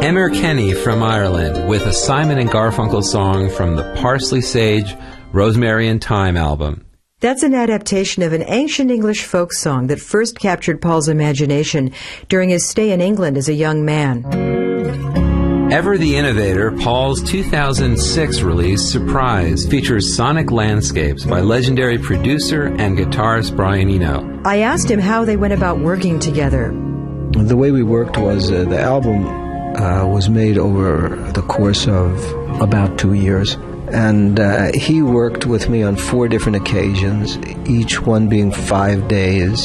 Emmer Kenny from Ireland with a Simon and Garfunkel song from the Parsley, Sage, Rosemary and Thyme album. That's an adaptation of an ancient English folk song that first captured Paul's imagination during his stay in England as a young man. Ever the Innovator, Paul's 2006 release, Surprise, features sonic landscapes by legendary producer and guitarist Brian Eno. I asked him how they went about working together. The way we worked was the album was made over the course of about 2 years. And he worked with me on 4 different occasions, each one being 5 days.